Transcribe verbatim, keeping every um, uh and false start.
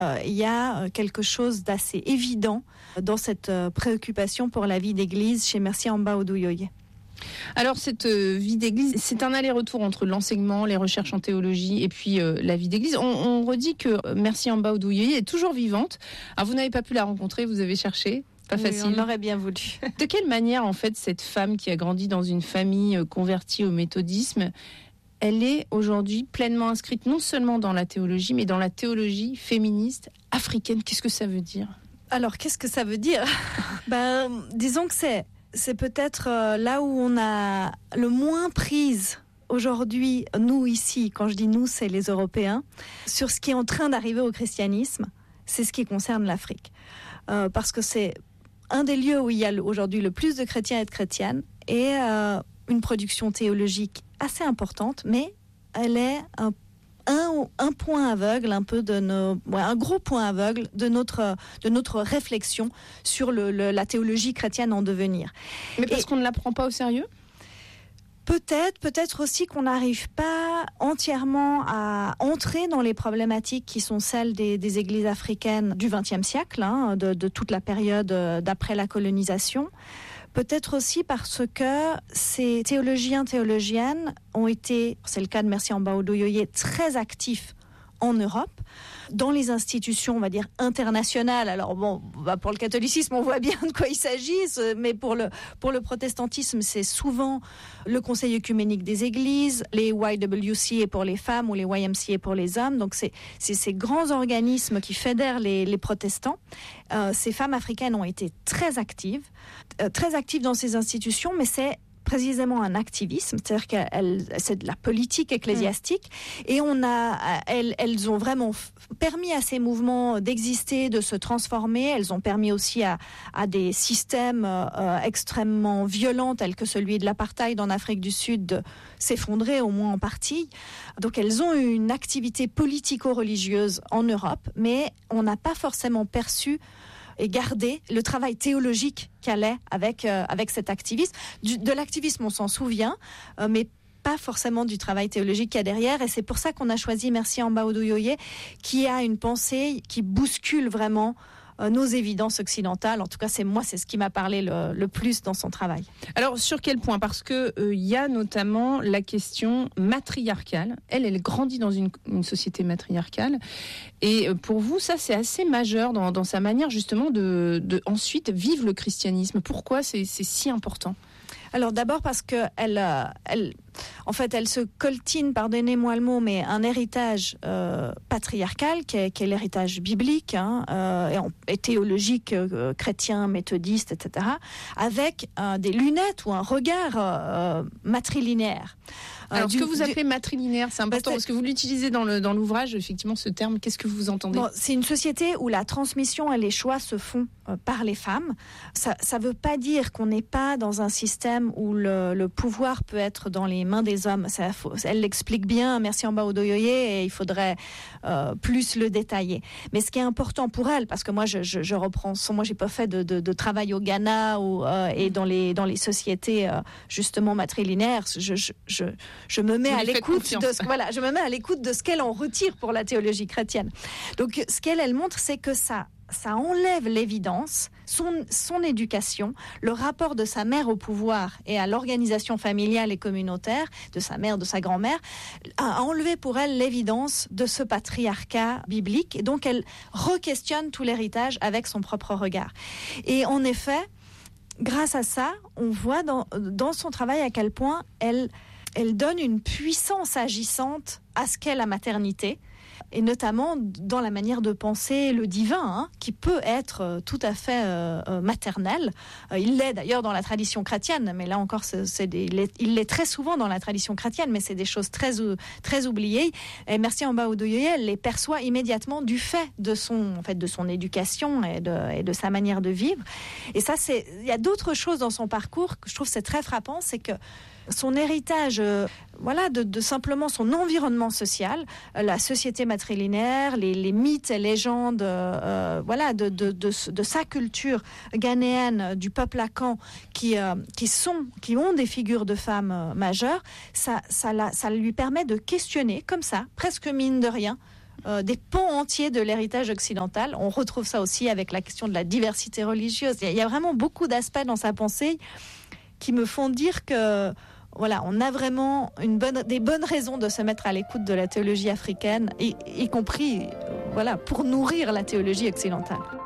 Euh, il y a quelque chose d'assez évident dans cette euh, préoccupation pour la vie d'église chez Mercy Amba Oduyoye. Alors cette euh, vie d'église, c'est un aller-retour entre l'enseignement, les recherches en théologie et puis euh, la vie d'église. On, on redit que Mercy Amba Oduyoye est toujours vivante. Alors vous n'avez pas pu la rencontrer, vous avez cherché. Pas oui, facile. On l'aurait bien voulu. De quelle manière, en fait, cette femme qui a grandi dans une famille euh, convertie au méthodisme, elle est aujourd'hui pleinement inscrite non seulement dans la théologie, mais dans la théologie féministe africaine? Qu'est-ce que ça veut dire? Alors, qu'est-ce que ça veut dire? Ben, disons que c'est, c'est peut-être euh, là où on a le moins prise aujourd'hui, nous ici, quand je dis nous, c'est les Européens, sur ce qui est en train d'arriver au christianisme, c'est ce qui concerne l'Afrique. Euh, parce que c'est un des lieux où il y a aujourd'hui le plus de chrétiens et de chrétiennes, et euh, une production théologique assez importante, mais elle est un, un, un point aveugle, un peu de nos, ouais, un gros point aveugle de notre, de notre réflexion sur le, le, la théologie chrétienne en devenir. Mais parce et, qu'on ne la prend pas au sérieux? Peut-être, peut-être aussi qu'on n'arrive pas entièrement à entrer dans les problématiques qui sont celles des, des églises africaines du vingtième siècle, hein, de, de toute la période d'après la colonisation. Peut-être aussi parce que ces théologiens, théologiennes ont été, c'est le cas de Mercy Amba Oduyoye, très actifs en Europe, dans les institutions, on va dire, internationales. Alors bon, bah pour le catholicisme, on voit bien de quoi il s'agit, mais pour le, pour le protestantisme, c'est souvent le Conseil œcuménique des églises, les Y W C A pour les femmes ou les Y M C A pour les hommes. Donc c'est, c'est ces grands organismes qui fédèrent les, les protestants. Euh, ces femmes africaines ont été très actives, euh, très actives dans ces institutions, mais c'est précisément un activisme, c'est-à-dire que c'est de la politique ecclésiastique, mmh. et on a, elles, elles ont vraiment permis à ces mouvements d'exister, de se transformer. Elles ont permis aussi à, à des systèmes euh, extrêmement violents, tels que celui de l'apartheid en Afrique du Sud, de s'effondrer, au moins en partie. Donc elles ont une activité politico-religieuse en Europe, mais on n'a pas forcément perçu et garder le travail théologique qu'elle est avec, euh, avec cet activisme. Du, de l'activisme, on s'en souvient, euh, mais pas forcément du travail théologique qu'il y a derrière. Et c'est pour ça qu'on a choisi Mercy Amba Oduyoye, qui a une pensée qui bouscule vraiment euh, nos évidences occidentales. En tout cas, c'est moi, c'est ce qui m'a parlé le, le plus dans son travail. Alors, sur quel point? Parce que il euh, y a notamment la question matriarcale. Elle, elle grandit dans une, une société matriarcale. Et euh, pour vous, ça, c'est assez majeur dans, dans sa manière, justement, de, de ensuite vivre le christianisme. Pourquoi c'est, c'est si important? Alors d'abord parce que elle, euh, elle, en fait, elle se coltine, pardonnez-moi le mot, mais un héritage euh, patriarcal qui est, qui est l'héritage biblique, hein, euh, et, en, et théologique, euh, chrétien, méthodiste, et cetera, avec euh, des lunettes ou un regard euh, matrilinéaire. Alors, ce que vous appelez matrilinéaire, c'est important, bah, parce que vous l'utilisez dans, le, dans l'ouvrage, effectivement, ce terme. Qu'est-ce que vous entendez? Bon, c'est une société où la transmission et les choix se font euh, par les femmes. Ça ne veut pas dire qu'on n'est pas dans un système où le, le pouvoir peut être dans les mains des hommes. Ça, faut, elle l'explique bien, Mercy Amba Oduyoye, et il faudrait euh, plus le détailler. Mais ce qui est important pour elle, parce que moi, je, je, je reprends son... Moi, j'ai pas fait de, de, de travail au Ghana ou, euh, et dans les, dans les sociétés, euh, justement, matrilinéaires. Je... je, je Je me mets à l'écoute de ce, voilà, je me mets à l'écoute de ce qu'elle en retire pour la théologie chrétienne. Donc, ce qu'elle elle montre, c'est que ça, ça enlève l'évidence, son, son éducation, le rapport de sa mère au pouvoir et à l'organisation familiale et communautaire, de sa mère, de sa grand-mère, a enlevé pour elle l'évidence de ce patriarcat biblique. Et donc, elle re-questionne tout l'héritage avec son propre regard. Et en effet, grâce à ça, on voit dans, dans son travail à quel point elle Elle donne une puissance agissante à ce qu'est la maternité, et notamment dans la manière de penser le divin, hein, qui peut être tout à fait euh, maternel. Euh, il l'est d'ailleurs dans la tradition chrétienne, mais là encore, c'est, c'est des, il, est, il l'est très souvent dans la tradition chrétienne, mais c'est des choses très, très oubliées. Et Mercy Amba Oduyoye, elle les perçoit immédiatement du fait de son, en fait, de son éducation et de, et de sa manière de vivre. Et ça, c'est, il y a d'autres choses dans son parcours que je trouve c'est très frappant, c'est que son héritage, euh, voilà, de, de simplement son environnement social, euh, la société matrilinéaire, les, les mythes et légendes, euh, voilà, de, de, de, de sa culture ghanéenne, du peuple akan, qui, euh, qui sont, qui ont des figures de femmes euh, majeures, ça, ça, la, ça lui permet de questionner comme ça, presque mine de rien, euh, des pans entiers de l'héritage occidental. On retrouve ça aussi avec la question de la diversité religieuse. Il y a vraiment beaucoup d'aspects dans sa pensée qui me font dire que voilà, on a vraiment une bonne, des bonnes raisons de se mettre à l'écoute de la théologie africaine, y, y compris voilà, pour nourrir la théologie occidentale.